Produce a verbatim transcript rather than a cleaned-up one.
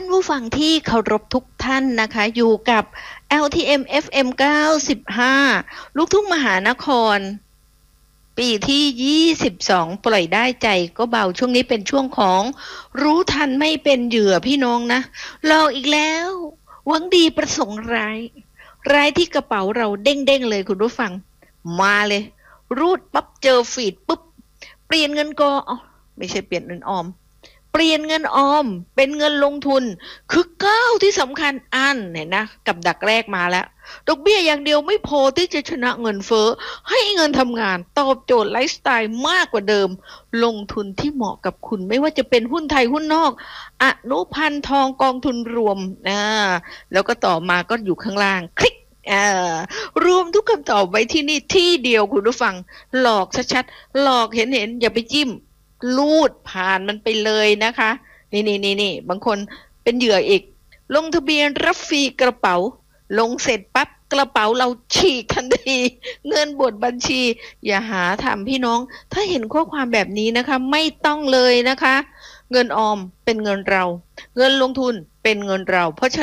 านผู้ฟังที่เคารพทุกท่านนะคะอยู่กับ แอล ที เอ็ม เอฟ เอ็ม เก้าสิบห้า ลูกทุ่งมหานครปีที่ยี่สิบสองปล่อยได้ใจก็เบาช่วงนี้เป็นช่วงของรู้ทันไม่เป็นเหยื่อพี่น้องนะรออีกแล้วหวังดีประสงค์ร้ายร้ายที่กระเป๋าเราเด้งๆเลยคุณผู้ฟังมาเลยรูดปั๊บเจอฟีดปุ๊บเปลี่ยนเงินกออ๋อไม่ใช่เปลี่ยนเงินออมเปลี่ยนเงินออมเป็นเงินลงทุนคือก้าวที่สำคัญอันเห็นนะกับดักแรกมาแล้วดอกเบี้ยอย่างเดียวไม่พอที่จะชนะเงินเฟ้อให้เงินทำงานตอบโจทย์ไลฟ์สไตล์มากกว่าเดิมลงทุนที่เหมาะกับคุณไม่ว่าจะเป็นหุ้นไทยหุ้นนอกอนุพันธ์ทองกองทุนรวมอ่าแล้วก็ต่อมาก็อยู่ข้างล่างคลิกอ่ารวมทุกคำตอบไว้ที่นี่ที่เดียวคุณผู้ฟังหลอกชัดๆหลอกเห็นๆอย่าไปจิ้มลูดผ่านมันไปเลยนะคะนี่นี่นี่นี่บางคนเป็นเหยื่ออีกลงทะเบียนรับฟรีกระเป๋าลงเสร็จปั๊บกระเป๋าเราฉีกทันทีเงินบดบัญชีอย่าหาทำพี่น้องถ้าเห็นข้อความแบบนี้นะคะไม่ต้องเลยนะคะเงินออมเป็นเงินเราเงินลงทุนเป็นเงินเราเพราะฉะ